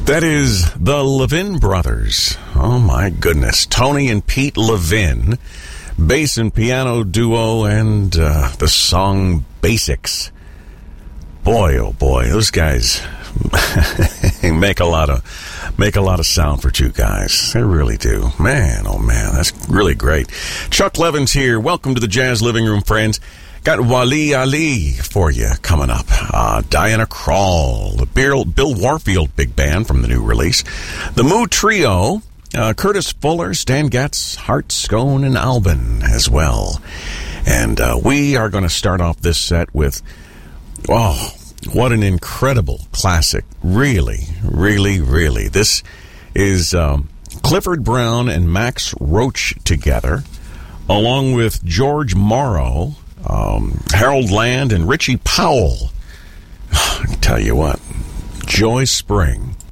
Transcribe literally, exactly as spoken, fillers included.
That is the Levin Brothers. Oh, my goodness. Tony and Pete Levin, bass and piano duo, and uh, the song Basics. Boy, oh boy, those guys make a lot of make a lot of sound for two guys. They really do. Man, oh man, that's really great. Chuck Levin's here. Welcome to the Jazz Living Room, friends. Got Wali Ali for you coming up. Uh, Diana Krall, the Bill, Bill Warfield Big Band from the new release. The Moo Trio, uh, Curtis Fuller, Stan Getz, Hart, Scone, and Albin as well. And uh, we are going to start off this set with, oh, what an incredible classic. Really, really, really. This is um, Clifford Brown and Max Roach together, along with George Morrow, Um, Harold Land, and Richie Powell. I tell you what, Joy Spring.